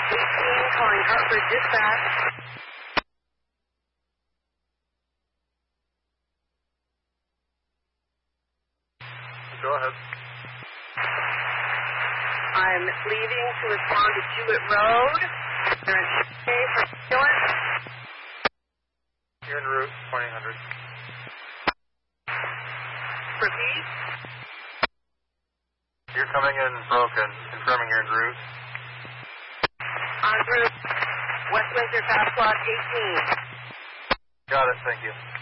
18 calling Hartford Dispatch. Go ahead. I'm leaving to respond to Jewett Road. They're in for ambulance. You're en route, 2000. Repeat. You're coming in broken, confirming you're en route. En route, West Windsor Fast Squad 18. Got it, thank you.